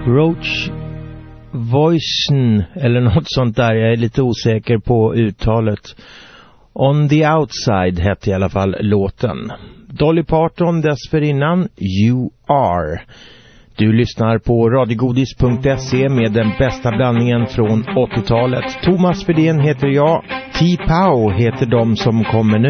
Roach Voicen eller något sånt där. Jag är lite osäker på uttalet. On the Outside hette i alla fall låten. Dolly Parton dessförinnan You Are. Du lyssnar på radiogodis.se med den bästa blandningen från 80-talet. Thomas Fredén heter jag. T-Pow heter de som kommer nu.